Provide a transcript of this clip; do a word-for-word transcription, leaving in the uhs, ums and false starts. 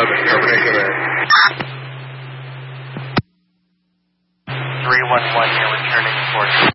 eleven, terminate command. three one one, you're returning for